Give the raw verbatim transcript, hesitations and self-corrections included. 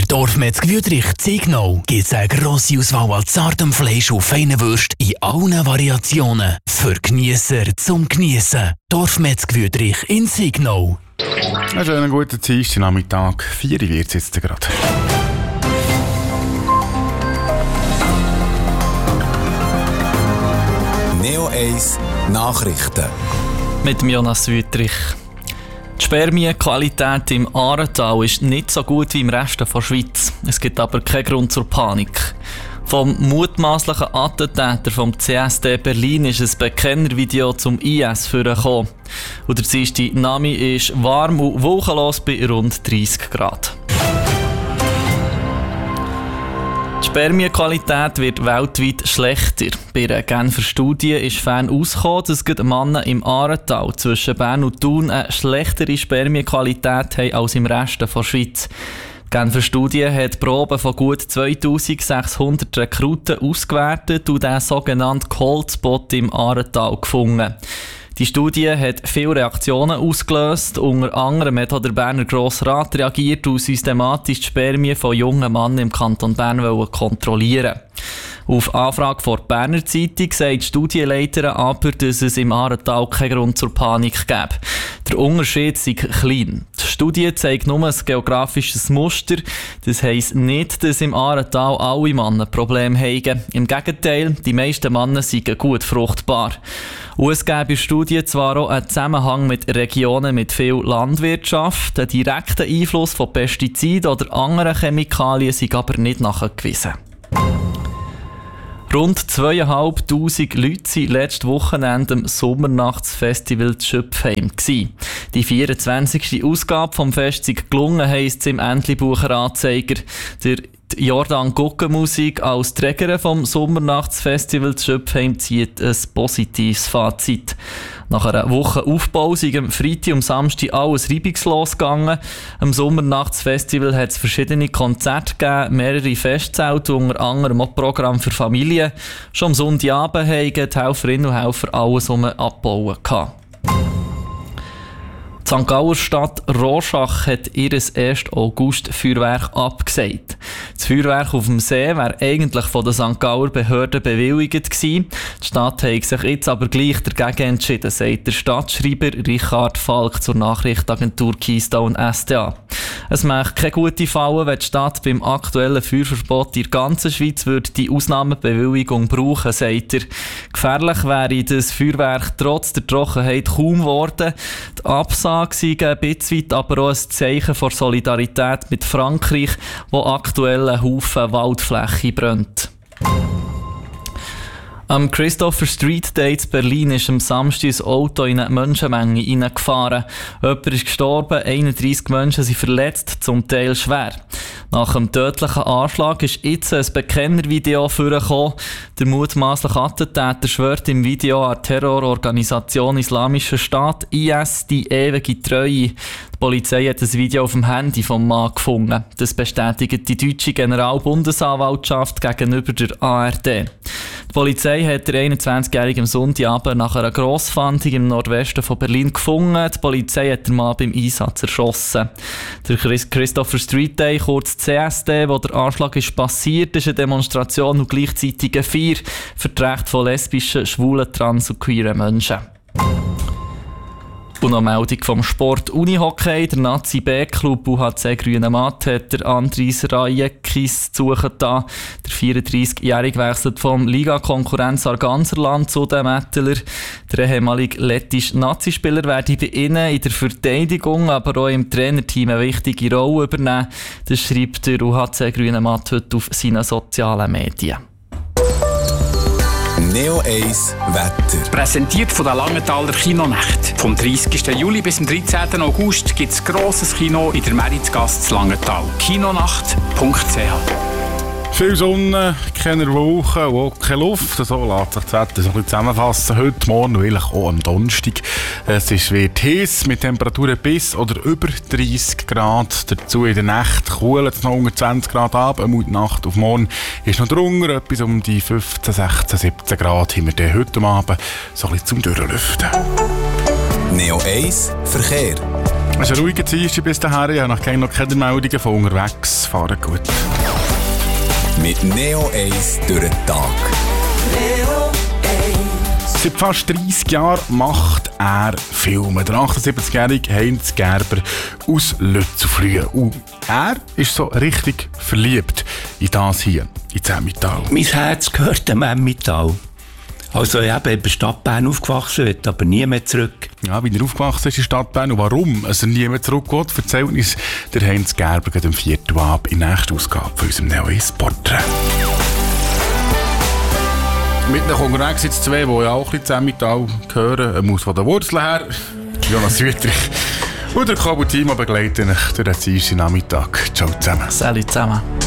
Dorfmetz Wüthrich Ziegnau gibt es eine grosse Auswahl an zartem Fleisch und feinen Würsten in allen Variationen. Für Geniesser zum Geniessen. Dorfmetz Wüthrich in Ziegnau. Einen schönen guten Dienstagnachmittag. vier Uhr wird es jetzt gerade. Neo eins Nachrichten. Mit Jonas Wüthrich. Die Spermienqualität im Aaretal ist nicht so gut wie im Rest der Schweiz. Es gibt aber keinen Grund zur Panik. Vom mutmaßlichen Attentäter vom C S D Berlin ist ein Bekennervideo zum I S vorgekommen. Und der Dienstag Nami ist warm und wolkenlos bei rund dreissig Grad. Die Spermienqualität wird weltweit schlechter. Bei einer Genfer Studie ist fern ausgekommen, dass gerade Männer im Aaretal zwischen Bern und Thun eine schlechtere Spermienqualität haben als im Rest der Schweiz. Die Genfer Studie hat Proben von gut zweitausendsechshundert Rekruten ausgewertet und den sogenannten Cold Spot im Aaretal gefunden. Die Studie hat viele Reaktionen ausgelöst. Unter anderem hat auch der Berner Grossrat reagiert und systematisch die Spermien von jungen Männern im Kanton Bern kontrollieren. Auf Anfrage der Berner Zeitung sagt die Studienleiterin aber, dass es im Aaretal keinen Grund zur Panik gäbe. Der Unterschied sei klein. Die Studie zeigt nur ein geografisches Muster. Das heisst nicht, dass im Aaretal alle Männer Probleme haben. Im Gegenteil, die meisten Männer seien gut fruchtbar. Und es gäbe in der Studie zwar auch einen Zusammenhang mit Regionen mit viel Landwirtschaft, einen direkten Einfluss von Pestiziden oder anderen Chemikalien sei aber nicht nachgewiesen. Rund zweitausendfünfhundert Leute waren letztes Wochenende am Sommernachtsfestival in Schöpfheim. Die vierundzwanzigste Ausgabe des Festes sei gelungen, heisst es im Entlebucher Anzeiger. Der Jordan Guggenmusik als Träger vom Sommernachtsfestival in Schöpfheim zieht ein positives Fazit. Nach einer Woche Aufbau sind am Freitag und Samstag alles reibungslos gegangen. Am Sommernachtsfestival hat es verschiedene Konzerte gegeben, mehrere Festzelte, unter anderem auch Programm für Familien. Schon am Sonntagabend haben die Helferinnen und Helfer alles um abbauen gehabt. Die Sankt Gauer Stadt Rorschach hat ihr erstes August-Feuerwerk abgesagt. Das Feuerwerk auf dem See wäre eigentlich von den Sankt Gauer Behörden bewilligt gewesen. Die Stadt hat sich jetzt aber gleich dagegen entschieden, sagt der Stadtschreiber Richard Falk zur Nachrichtenagentur Keystone S D A. Es macht keine gute Falle, wenn die Stadt beim aktuellen Feuerverbot in der ganzen Schweiz würde die Ausnahmebewilligung brauchen, sagt er. Gefährlich wäre das Feuerwerk trotz der Trockenheit kaum geworden. Die Absage war ein bisschen aber auch ein Zeichen von Solidarität mit Frankreich, wo aktuell ein Haufen Waldfläche brennt. Am Christopher Street Day in Berlin ist am Samstag ein Auto in eine Menschenmenge hineingefahren. Jemand ist gestorben, einunddreissig Menschen sind verletzt, zum Teil schwer. Nach dem tödlichen Anschlag ist jetzt ein Bekennervideo vorgekommen. Der mutmaßliche Attentäter schwört im Video an die Terrororganisation Islamischer Staat I S die ewige Treue. Die Polizei hat das Video auf dem Handy vom Mann gefunden. Das bestätigt die deutsche Generalbundesanwaltschaft gegenüber der A R D. Die Polizei hat den einundzwanzigjährigen am Sonntagabend nach einer Grossfahndung im Nordwesten von Berlin gefunden. Die Polizei hat den Mann beim Einsatz erschossen. Der Christopher Street Day, kurz C S D, wo der Anschlag ist passiert, ist eine Demonstration und gleichzeitig eine Feier für die Rechte von lesbischen, schwulen, trans und queeren Menschen. Und noch Meldung vom Sport Unihockey. Der Nazi B-Club U H C Grüne Matt hat der Andris Rajekis zu suchen da. Der vierunddreißigjährige wechselt vom Liga-Konkurrenz Sarganserland zu den Metteler. Der ehemalige lettische Nazi-Spieler werde bei ihnen in der Verteidigung, aber auch im Trainerteam eine wichtige Rolle übernehmen. Das schreibt der U H C Grüne Matt heute auf seinen sozialen Medien. Neo eins Wetter. Präsentiert von der Langenthaler Kinonacht. Vom dreißigsten Juli bis zum dreizehnten August gibt es grosses Kino in der Meritzgasse zu Langenthal. kinonacht punkt c h. Viel Sonne, keine Wolken und auch keine Luft. So lässt sich das Wetter so ein bisschen zusammenfassen. Heute Morgen und eigentlich auch am Donnerstag. Es ist wird heiß mit Temperaturen bis oder über dreissig Grad. Dazu in der Nacht kühlt es noch unter zwanzig Grad ab. Und die Nacht auf morgen ist noch drunter. Etwas um die fünfzehn, sechzehn, siebzehn Grad haben wir dann heute Abend so ein bisschen zum Durchlüften. Neo eins Verkehr. Es ist eine ruhige Zeit bis dahin. Ich habe noch keine, noch keine Meldungen von unterwegs. Fahren gut. Mit Neo eins durch den Tag. Seit fast dreissig Jahren macht er Filme. Der achtundsiebzigjährige Heinz Gerber aus Lützelflüh. Und er ist so richtig verliebt in das hier, in Emmental. Mein Herz gehört dem Emmental. Also ich bin in der Stadt Bern aufgewachsen, will aber nie mehr zurück. Ja, wie er aufgewachsen ist in der Stadt Bern und warum er nie mehr zurückgeht, erzählt uns der Heinz Gerber am vierten Ab in der nächsten Ausgabe von unserem Neo eins Porträt. Mit nach unterwegs sind zwei, die ja auch ein bisschen zu Emmental gehören. Ein Maus von der Wurzel her, Jonas Wüttrich und der Kabel Timo begleiten euch durch den Dienstag Nachmittag. Ciao zusammen. Salut zusammen.